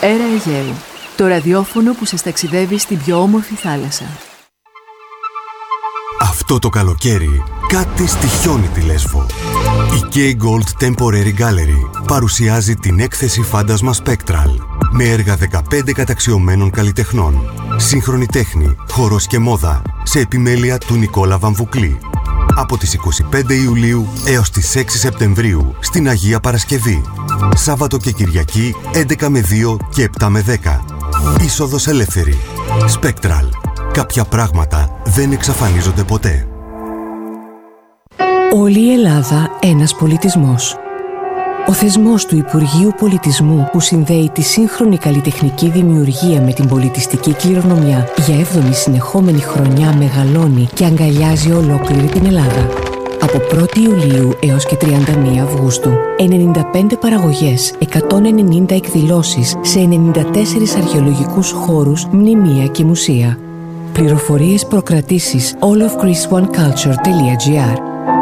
Έρα Αιγαίου, το ραδιόφωνο που σας ταξιδεύει στην πιο όμορφη θάλασσα. Αυτό το καλοκαίρι κάτι στοιχιώνει τη Λέσβο. Η K Gold Temporary Gallery παρουσιάζει την έκθεση Φάντασμα Spectral με έργα 15 καταξιωμένων καλλιτεχνών, σύγχρονη τέχνη, χορός και μόδα σε επιμέλεια του Νικόλα Βαμβουκλή. Από τις 25 Ιουλίου έως τις 6 Σεπτεμβρίου στην Αγία Παρασκευή. Σάββατο και Κυριακή 11 με 2 και 7 με 10. Είσοδος ελεύθερη. Spectral. Κάποια πράγματα δεν εξαφανίζονται ποτέ. Όλη η Ελλάδα ένας πολιτισμός. Ο θεσμός του Υπουργείου Πολιτισμού που συνδέει τη σύγχρονη καλλιτεχνική δημιουργία με την πολιτιστική κληρονομιά για 7η συνεχόμενη χρονιά μεγαλώνει και αγκαλιάζει ολόκληρη την Ελλάδα. Από 1η Ιουλίου έως και 31 Αυγούστου, 95 παραγωγές, 190 εκδηλώσεις σε 94 αρχαιολογικούς χώρους, μνημεία και μουσεία. Πληροφορίες προκρατήσεις allofgreeceoneculture.gr.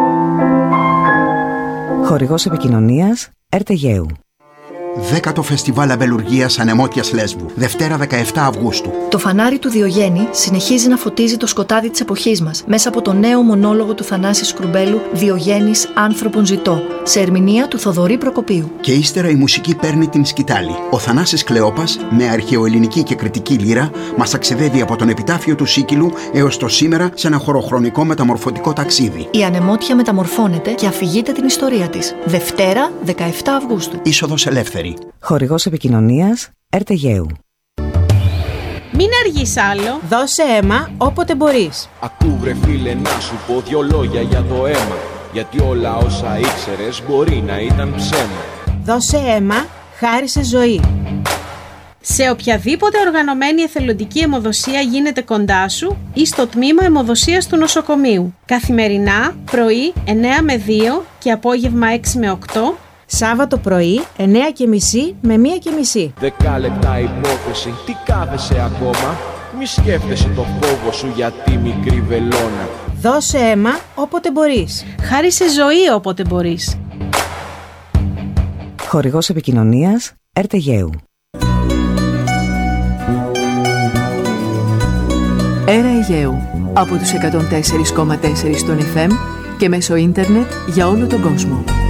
Χορηγός επικοινωνίας Ερτεγαίου. 10ο Φεστιβάλ Αμπελουργίας Ανεμότιας Λέσβου, Δευτέρα 17 Αυγούστου. Το φανάρι του Διογέννη συνεχίζει να φωτίζει το σκοτάδι της εποχής μας μέσα από το νέο μονόλογο του Θανάση Σκρουμπέλου «Διογέννης άνθρωπον ζητώ», σε ερμηνεία του Θοδωρή Προκοπίου. Και ύστερα η μουσική παίρνει την σκητάλη. Ο Θανάσης Κλεόπας, με αρχαιοελληνική και κρητική λύρα, μας ταξιδεύει από τον επιτάφιο του Σίκυλου έως το σήμερα σε ένα χωροχρονικό μεταμορφωτικό ταξίδι. Η Ανεμότια μεταμορφώνεται και αφηγείται την ιστορία της. Δευτέρα 17 Αυγούστου. Είσοδος ελεύθερη. Χορηγός επικοινωνίας Ερτεγαίου. Μην αργείς άλλο. Δώσε αίμα όποτε μπορείς. Ακού βρε φίλε να σου πω δυο λόγια για το αίμα. Γιατί όλα όσα ήξερες μπορεί να ήταν ψέμα. Δώσε αίμα, χάρισε ζωή. Σε οποιαδήποτε οργανωμένη εθελοντική αιμοδοσία γίνεται κοντά σου ή στο τμήμα αιμοδοσίας του νοσοκομείου. Καθημερινά, πρωί 9 με 2 και απόγευμα 6 με 8. Σάββατο πρωί 9:30 με 1:30. 10 λεπτά υπόθεση, τι κάθεσαι ακόμα? Μη σκέφτεσαι το φόβο σου για τη μικρή βελόνα. Δώσε αίμα όποτε μπορείς. Χάρισε ζωή όποτε μπορείς. Χορηγός επικοινωνίας Ερτεγαίου. Έρα Αιγαίου, από τους 104,4 στον FM και μέσω ίντερνετ για όλο τον κόσμο.